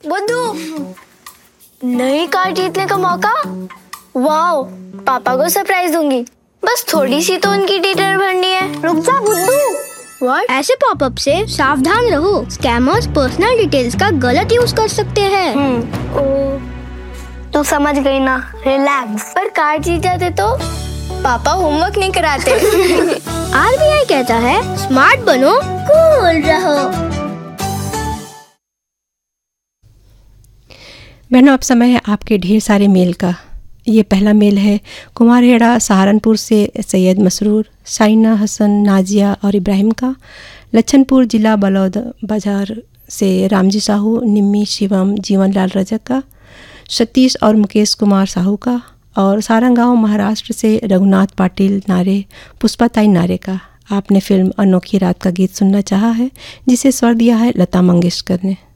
बुद्धू, नई कार जीतने का मौका। वाओ, पापा को सरप्राइज दूंगी। बस थोड़ी सी तो उनकी डिटेल भरनी है। रुक जा बुद्धू। What? ऐसे पॉपअप से सावधान रहो। स्कैमर्स पर्सनल डिटेल्स का गलत यूज कर सकते हैं। तो समझ गई ना, रिलैक्स। पर कार जीत जाते तो पापा होमवर्क नहीं कराते। RBI कहता है स्मार्ट बनो, कूल रहो। बहनों, अब समय है आपके ढेर सारे मेल का। ये पहला मेल है कुमारहेड़ा सहारनपुर से सैयद मसरूर, साइना हसन, नाजिया और इब्राहिम का। लच्छनपुर जिला बलौद बाजार से रामजी साहू, निम्मी, शिवम, जीवनलाल रजक का। सतीश और मुकेश कुमार साहू का। और सारंगांव महाराष्ट्र से रघुनाथ पाटिल नारे, पुष्पाताई नारे का। आपने फिल्म अनोखी रात का गीत सुनना चाहा है, जिसे स्वर दिया है लता मंगेशकर ने।